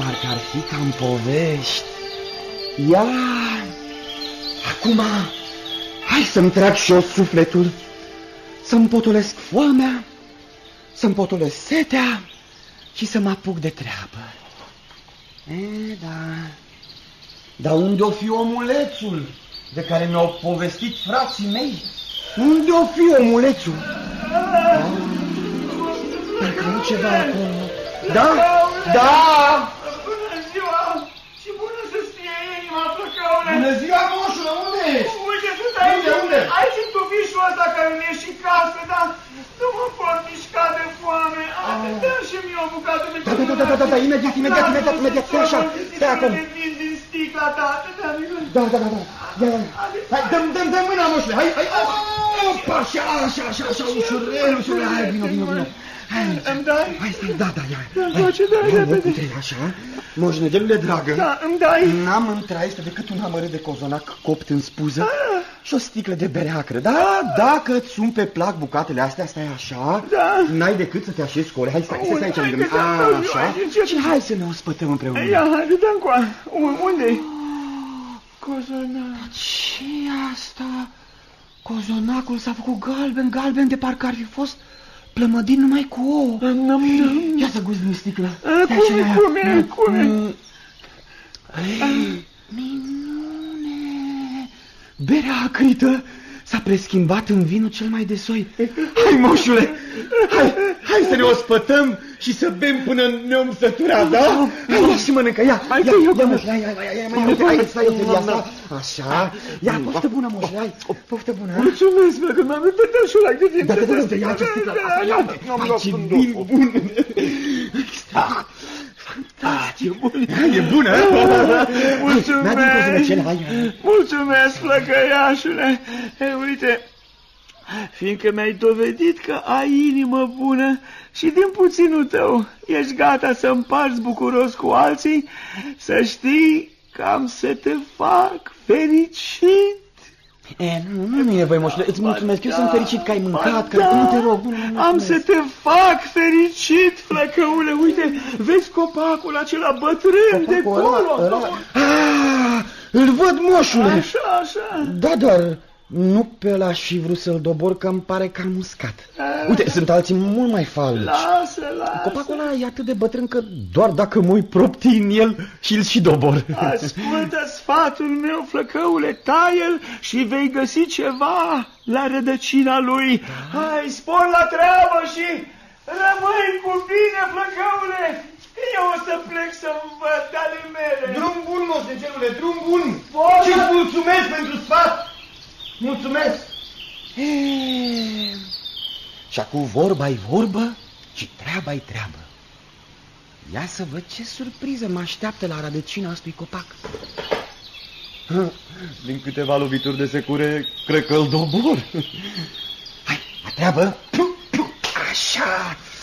parcă ar fi ca în povești. Ia, acum, hai să-mi trag și eu sufletul, să-mi potolesc foamea, să-mi potolesc setea și să mă apuc de treabă. Da. Dar unde o fi omulețul de care mi-au povestit frații mei? Unde o fi omulețul? Parcă nu ceva acolo. Da? Da! Bună ziua! Și bună să-ți fie inima, Flăcăule! Bună ziua, moșule, unde ești? Uite, sunt aici, aici în tufișul ăsta care mi-e și casă, dar nu mă pot mișca de foame. Dă și mie o bucată de căpănat. Da, imediat, stai așa, stai acolo. Din sticla ta, Da. Hai, dă mâna, moșule, hai, opa, așa, ușurel, hai, vino. Îmi dai? Hai, stai, da, ia. Dai repede. Așa, moșnăgelule dragă. Da, îmi dai. N-am în traistă decât un amărât de cozonac copt în spuză și o sticlă de bere acră. Da, dacă îți sunt pe plac bucatele astea, stai așa, n-ai decât să te așezi cu ore. Hai, stai aici lângă mine. Așa, și hai să ne ospătăm împreună. Ia, hai, dă-mi coa. Unde-i? Cozonac. Ce-i asta? Cozonacul s-a făcut galben, de parcă ar fi fost plămădit numai cu ouă. Ia să guzi din sticlă. Cum e? Minune! Berea acrită s-a preschimbat în vinul cel mai de soi. Hai, moșule! Hai să ne ospătăm și să bem până ne-om sătura, da? Hai, ia și mănâncă, ia, moșule, hai, stai, așa, ia, poftă bună, moșule, hai, poftă bună. Mulțumesc, că m-am uitat și ăla de timp. Da, ia ce sticlă, hai, ce vin bun. Fantastic, e bună. Mulțumesc, flăcăiașule. Uite, fiindcă mi-ai dovedit că ai inimă bună și din puținul tău ești gata să împarți bucuros cu alții, să știi că am să te fac fericit. Nu e nevoie, moșule, îți mulțumesc, eu sunt fericit că ai mâncat, că nu te rog. Am să te fac fericit, Flăcăule, uite, vezi copacul acela bătrân de acolo? Îl văd, moșule. Așa. Da, dar nu pe ăla aș fi vrut să-l dobor, că îmi pare că am uscat. Uite, sunt alții mult mai falnici. Lasă. Copacul ăla e atât de bătrân că doar dacă mă propti în el și-l și dobor. Ascultă sfatul meu, Flăcăule, taie-l și vei găsi ceva la rădăcina lui. Hai, spor la treabă și rămâi cu bine, Flăcăule. Eu o să plec să-mi văd ale mele. Drum bun, moșnegelule, drum bun. Și-ți mulțumesc pentru sfat. Mulțumesc! Și acum vorba-i vorbă și treaba-i treabă. Ia să văd ce surpriză mă așteaptă la rădăcina acestui copac. Din câteva lovituri de secure, cred că îl dobor. Hai, la treabă! Așa!